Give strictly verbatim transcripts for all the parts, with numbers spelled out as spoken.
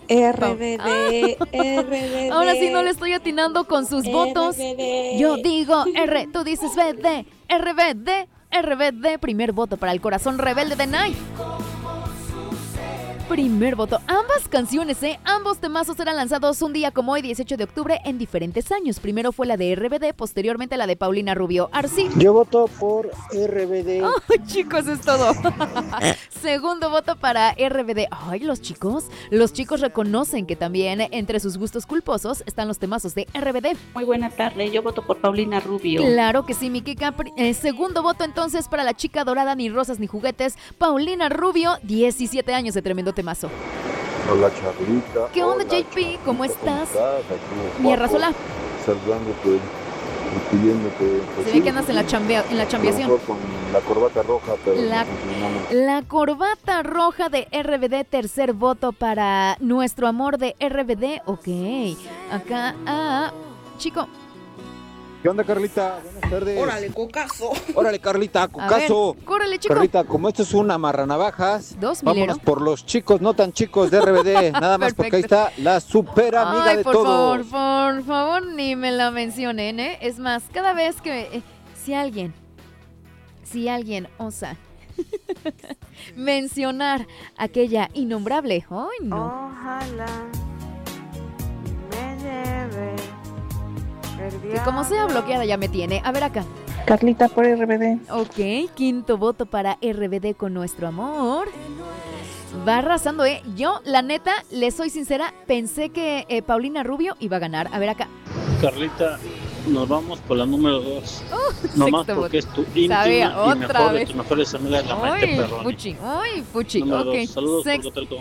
R B D, R B D. Ahora sí no le estoy atinando con sus votos. R B D. Yo digo R, tú dices B D, R B D, R B D. Primer voto para el corazón rebelde de Night. Primer voto. Ambas canciones, ¿eh? Ambos temazos eran lanzados un día como hoy, dieciocho de octubre, en diferentes años. Primero fue la de R B D, posteriormente la de Paulina Rubio. Arci. Yo voto por R B D. Oh, chicos, es todo. Segundo voto para R B D. Ay, los chicos. Los chicos reconocen que también entre sus gustos culposos están los temazos de R B D. Muy buena tarde. Yo voto por Paulina Rubio. Claro que sí, mi Kika. Eh, segundo voto entonces para la chica dorada, ni rosas ni juguetes. Paulina Rubio, diecisiete años de tremendo temazo. Hola, Charlita. ¿Qué onda, Hola, J P? Charlita, ¿Cómo estás? Aquí, Mi arrasola. Saludándote y pidiéndote. Pues, Se sí, ve que andas en la, chambea, en la chambeación. Con la corbata roja, pero La, la corbata roja de R B D, tercer voto para nuestro amor de R B D. Ok, acá, ah, chico. ¿Qué onda, Carlita? Buenas tardes. Órale, cocazo. Órale, Carlita, cocazo. Córrele, chico. Carlita, como esto es una amarranavajas, Dos milero. vámonos por los chicos no tan chicos de R B D. Nada más porque ahí está la super amiga Ay, de por todos. favor, por favor, ni me la mencionen, ¿eh? Es más, cada vez que... eh, si alguien, si alguien osa mencionar aquella innombrable, ¡ay, no! Ojalá me lleve el Que como sea bloqueada ya me tiene. A ver acá. Carlita por R B D. Ok, quinto voto para R B D con nuestro amor. Va arrasando, ¿eh? Yo, la neta, le soy sincera, pensé que eh, Paulina Rubio iba a ganar. A ver acá. Carlita, nos vamos por la número dos. Uh, Nomás sexto porque voto. es tu íntima Sabía, y otra mejor de vez. tus mejores amigas, la Maite Ay, Perroni. Fuchi, ay, Fuchi. Número Ok, dos. Saludos sex- por Cotelco.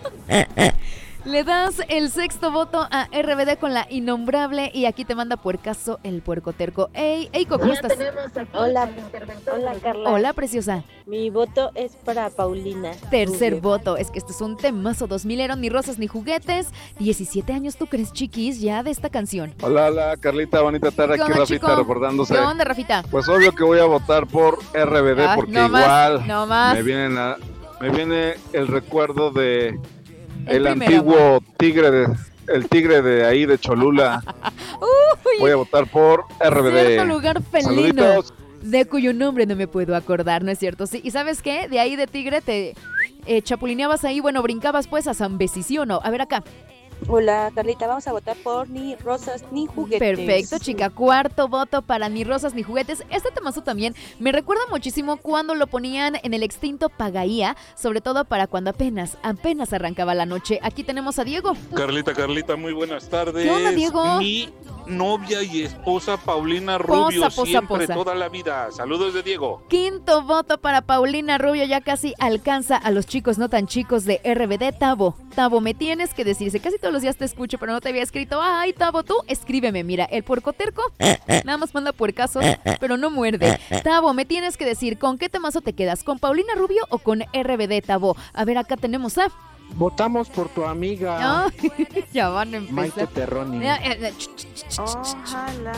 Le das el sexto voto a R B D con la innombrable y aquí te manda puercaso el puerco terco. Ey, Eiko, ¿cómo estás? Hola, hola Carla. Hola, preciosa. Mi voto es para Paulina. Tercer Rubio. voto. Es que este es un temazo dos milero, ni rosas ni juguetes. diecisiete años, ¿tú crees, chiquis, ya de esta canción? Hola, hola, Carlita, bonita tarde. ¿Qué Aquí onda, Rafita chico? reportándose. ¿Qué onda, Rafita? Pues obvio que voy a votar por R B D Ay, porque no más, igual no más. me vienen a- me viene el recuerdo de El el, primer antiguo tigre de el tigre de ahí de Cholula. Uy, Voy a votar por R B D. cierto lugar felino Saluditos. de cuyo nombre no me puedo acordar, ¿no es cierto? Sí, ¿y sabes qué? De ahí de tigre te eh, chapulineabas ahí, bueno, brincabas pues a San Bessi, ¿sí o no? A ver acá. Hola Carlita, vamos a votar por ni rosas ni juguetes. Perfecto, chica. Cuarto voto para Ni Rosas Ni Juguetes. Este temazo también me recuerda muchísimo cuando lo ponían en el extinto Pagaía, sobre todo para cuando apenas, apenas arrancaba la noche. Aquí tenemos a Diego. Carlita, Carlita, muy buenas tardes. ¿Qué onda, Diego? Mi novia y esposa Paulina Rubio, Posa, posa, siempre, posa. toda la vida. Saludos de Diego. Quinto voto para Paulina Rubio, ya casi alcanza a los chicos no tan chicos de R B D. Tavo, Tavo, me tienes que decir, sé casi todos los días te escucho, pero no te había escrito. Ay, Tavo, tú escríbeme, mira, el puerco terco nada más manda puercazos, pero no muerde. Tavo, me tienes que decir, ¿con qué temazo te quedas? ¿Con Paulina Rubio o con R B D, Tavo? A ver, acá tenemos a... Votamos por tu amiga Ay, ya van a Maite empezar. Perroni. Eh, eh, eh, ch, ch, ch, ch, ch. Ojalá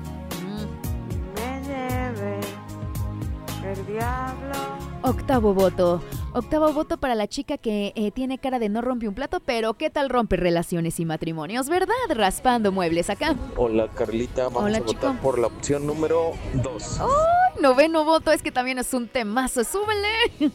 Mm. me lleve el diablo. Octavo voto. Octavo voto para la chica que eh, tiene cara de no rompe un plato, pero ¿qué tal rompe relaciones y matrimonios? ¿Verdad? Raspando muebles acá. Hola Carlita, vamos Hola, a votar chico. por la opción número dos. Ay, noveno voto, es que también es un temazo. ¡Súbele!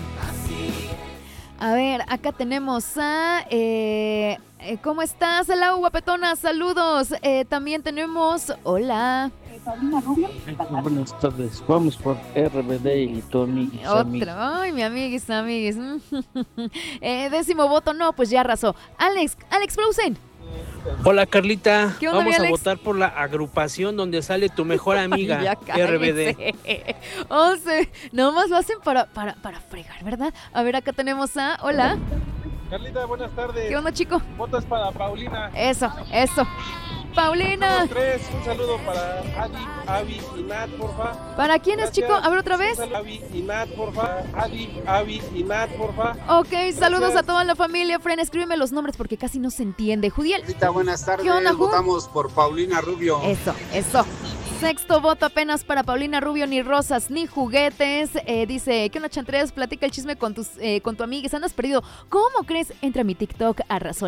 A ver, acá tenemos a... Eh, eh, ¿Cómo estás, Lau, guapetona? Saludos. Eh, también tenemos... Hola. Buenas tardes. Vamos por R B D y tu amiguis. Otra. Ay, mi amiguis, amiguis. eh, décimo voto, no, pues ya arrasó. Alex, Alex Frozen. Hola Carlita, ¿Qué onda, vamos mi a Alex? votar por la agrupación donde sale tu mejor amiga, Ya R B D. cállese. once. Nomás lo hacen para, para, para fregar, ¿verdad? A ver, acá tenemos a... Hola. Carlita, buenas tardes. ¿Qué onda, chico? Votos para Paulina. Eso, eso. Paulina. Número tres, un saludo para Adi, Avi y Nat, porfa. ¿Para quién es, chico? A ver, otra vez. Un saludo a Avi y Nat, porfa. Adi, Avi y Nat, porfa. Ok, saludos a toda la familia. Fren, escríbeme los nombres porque casi no se entiende. Judiel. Buenas tardes, ¿Qué onda, Ju? votamos por Paulina Rubio. Eso, eso. Sexto voto apenas para Paulina Rubio, ni rosas ni juguetes. Eh, dice, ¿qué onda, Chantres? Platica el chisme con, tus, eh, con tu amiga. Andas perdido. ¿Cómo crees? Entra a mi TikTok a razón.